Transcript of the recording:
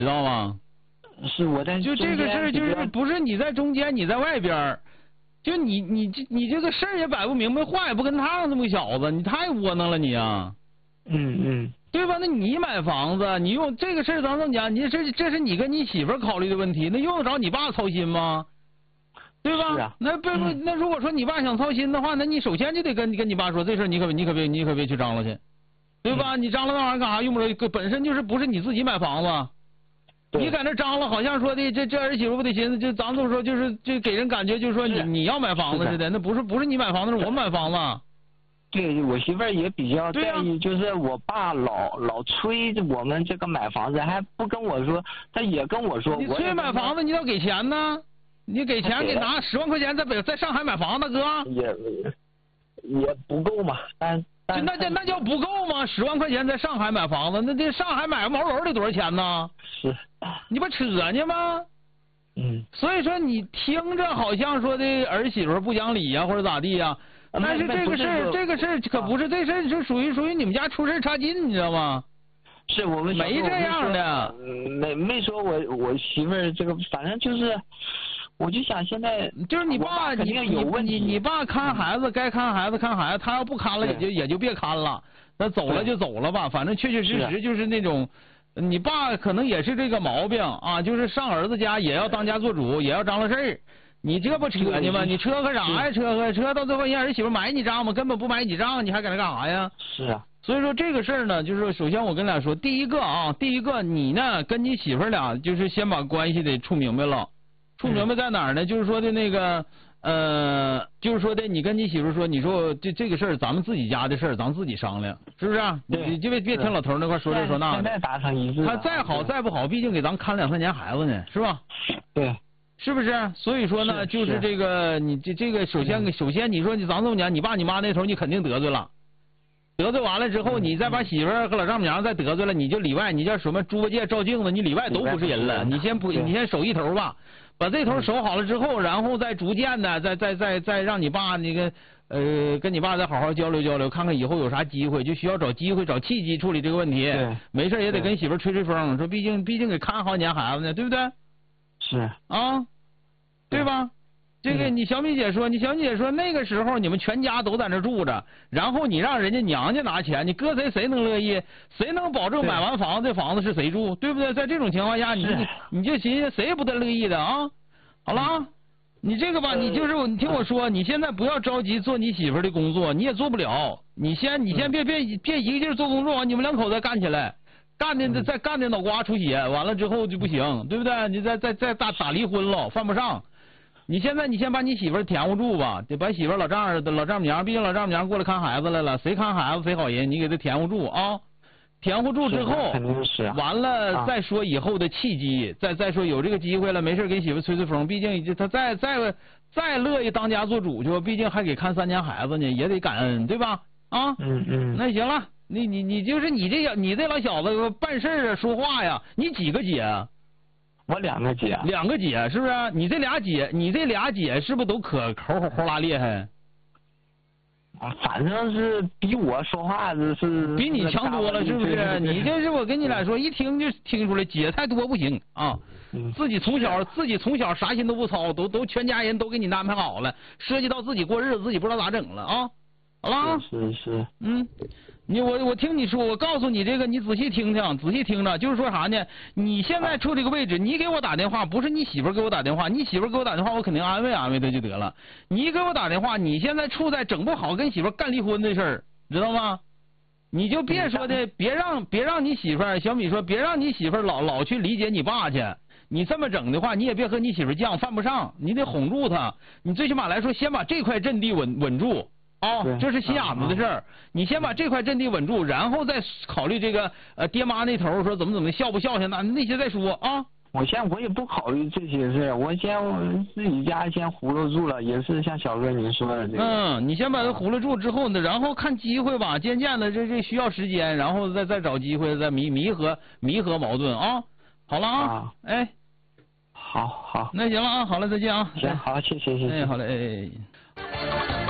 知道吗？ 是我在就这个事儿，就是不是你在中间，你在外边儿，就你这个事儿也摆不明白，话也不跟趟，这么个小子，你太窝囊了你啊！对吧？那你买房子，你用这个事儿，咱这么讲，你这是你跟你媳妇儿考虑的问题，那用得着你爸操心吗？对吧？ 是啊。 那那如果说你爸想操心的话，那你首先就得跟你爸说，这事儿你可别去张罗去，对吧？你张罗那玩意儿干啥？用不着，本身就是不是你自己买房子。你在那张罗，好像说的这儿媳妇不得寻思，就咱们都说就给人感觉就是说你要买房子似的，那不是你买房子，是我们买房子。 对，我媳妇儿也比较在意，就是我爸老催我们这个买房子，还不跟我说，他也跟我说， 你催买房子，你要给钱呢，你给钱给拿10万块钱在上海买房子，哥。 也不够嘛， 那叫不够吗？10万块钱在上海买房子，那这上海买个毛楼得多少钱呢？ 是， 你不扯呢吗？所以说你听着好像说的儿媳妇不讲理呀，或者咋地呀？但是这个事儿可不是，这事儿是属于你们家出事差劲，你知道吗？ 是我们没这样的， 没说我媳妇儿这个，反正就是，我就想现在就是你爸肯定有问题，你爸看孩子该看孩子，他要不看了也就别看了，那走了就走了吧，反正确实就是那种。你爸可能也是这个毛病啊，就是上儿子家也要当家做主，也要张罗事儿。你这不扯呢吗？你扯个啥呀？扯到最后人儿媳妇买你账吗？根本不买你账，你还搁那干啥呀？ 是啊。 所以说这个事儿呢，就是首先我跟俩说，第一个你呢跟你媳妇俩就是先把关系得处明白了，处明白在哪儿呢？就是说的那个就是说的你跟你媳妇说，你说这个事儿咱们自己家的事儿，咱自己商量，是不是？你就别听老头那块说这说那的。 现在达成一致。 他再好再不好，毕竟给咱看2、3年孩子呢，是吧？ 对。 是不是？所以说呢，就是这个你这个首先你说咱这么讲，你爸你妈那头你肯定得罪了，得罪完了之后，你再把媳妇和老丈母娘再得罪了，你就里外你叫什么猪八戒照镜子，你里外都不是人了。你先守一头吧，把这头守好了之后，然后再逐渐的再让你爸那个跟你爸再好好交流交流，看看以后有啥机会，就需要找机会找契机处理这个问题。没事也得跟媳妇吹吹风，说毕竟给看好几年孩子呢，对不对？ 是啊，对吧？这个你小米姐说那个时候你们全家都在那住着，然后你让人家娘家拿钱，你搁谁能乐意？谁能保证买完房子这房子是谁住？对不对？在这种情况下，你就寻思谁也不得乐意的啊！好了啊，你这个吧，你听我说，你现在不要着急做你媳妇的工作，你也做不了。你先别一个劲儿做工作，你们2口子干起来。再干的脑瓜出血，完了之后就不行，对不对？你再打离婚了，犯不上。你先把你媳妇甜乎住吧，得把媳妇老丈母娘，毕竟老丈母娘过来看孩子来了，谁看孩子谁好人，你给他甜乎住啊。甜乎住之后，完了再说以后的契机，再说有这个机会了，没事给媳妇吹吹风，毕竟他再乐意当家做主去，毕竟还给看3年孩子呢，也得感恩，对吧？啊，那行了。你就是你这老小子办事啊说话呀，你几个姐啊？ 我2个姐。 2个姐是不是？你这俩姐是不是都可猴拉厉害？ 反正是比我说话是比你强多了，是不是？你这是我跟你俩说，一听就听出来姐太多不行啊。自己从小啥心都不操，都全家人都给你安排好了，涉及到自己过日子，自己不知道咋整了啊。好了， 是， 我听你说，我告诉你这个，你仔细听着，就是说啥呢？你现在处这个位置，你给我打电话，不是你媳妇给我打电话，你媳妇给我打电话，我肯定安慰安慰她就得了。你给我打电话，你现在处在整不好跟媳妇干离婚的事儿，知道吗？你就别说的，别让你媳妇小米说，别让你媳妇老去理解你爸去。你这么整的话，你也别和你媳妇犟，犯不上，你得哄住她。你最起码来说，先把这块阵地稳住。这是心眼子的事儿，你先把这块阵地稳住，然后再考虑这个爹妈那头说怎么孝不孝顺那些再说啊。 我也不考虑这些事，我自己家先糊弄住了，也是像小哥您说的这个。 你先把它糊弄住之后呢，然后看机会吧，渐渐的这需要时间，然后再找机会再弥合矛盾啊。好了啊，哎， 好， 那行了啊，好了，再见啊。 行，好，谢谢。 哎，好嘞，哎。